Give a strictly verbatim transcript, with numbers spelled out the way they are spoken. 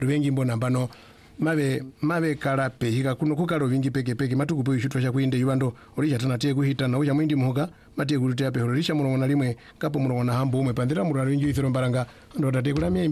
Ruvengi mbona mbano mave mave kala pehika kuno kukalo vingi peke peke matuku po ishutwa cha kuinde yubando orisha tana tie kuhita na uja mwindi muhoga matie kurutea peho risha mulongo na limwe kapo mulongo na hambo umwe pandira murari inju ithiro mbaranga ndo tate kulamia